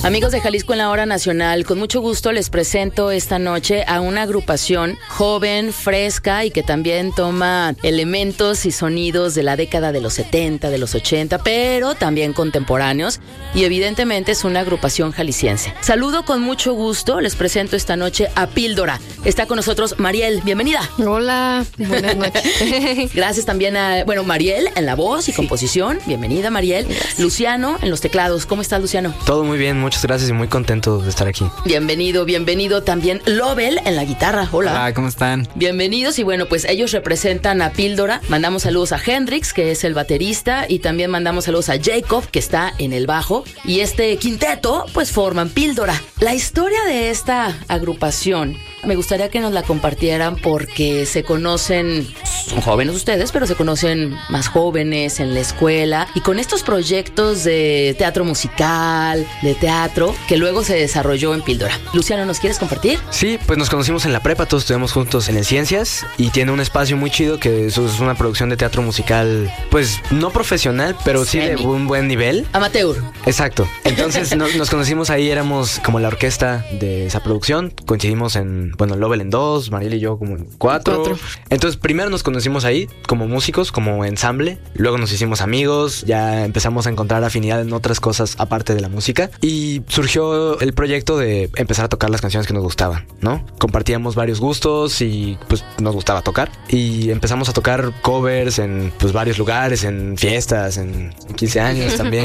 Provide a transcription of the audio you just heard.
Amigos de Jalisco en la Hora Nacional, con mucho gusto les presento esta noche a una agrupación joven, fresca y que también toma elementos y sonidos de la década de los 70, de los 80, pero también contemporáneos, y evidentemente es una agrupación jalisciense. Saludo con mucho gusto, les presento esta noche a Píldora. Está con nosotros Mariel, bienvenida. Hola, buenas noches. Gracias también a, Mariel en la voz y composición, bienvenida Mariel. Gracias. Luciano en los teclados, ¿cómo estás, Luciano? Todo muy bien, muchas gracias y muy contento de estar aquí. Bienvenido también Lobel en la guitarra. Hola. Hola, ¿cómo están? Bienvenidos y pues ellos representan a Píldora. Mandamos saludos a Hendrix, que es el baterista, y también mandamos saludos a Jacob, que está en el bajo. Y este quinteto, pues forman Píldora. La historia de esta agrupación me gustaría que nos la compartieran porque se conocen, son jóvenes ustedes, pero se conocen más jóvenes en la escuela y con estos proyectos de teatro musical, de teatro, que luego se desarrolló en Píldora. Luciano, ¿nos quieres compartir? Sí, pues nos conocimos en la prepa, todos estudiamos juntos en el Ciencias y tiene un espacio muy chido que es una producción de teatro musical, pues no profesional, pero sí de un buen nivel. Amateur. Exacto. Entonces nos conocimos ahí, éramos como la orquesta de esa producción, coincidimos en Lobel en 2, Mariel y yo como en 4. Entonces primero nos conocimos ahí como músicos, como ensamble. Luego nos hicimos amigos, ya empezamos a encontrar afinidad en otras cosas aparte de la música. Y surgió el proyecto de empezar a tocar las canciones que nos gustaban, ¿no? Compartíamos varios gustos y pues nos gustaba tocar. Y empezamos a tocar covers en pues varios lugares, en fiestas, en 15 años también.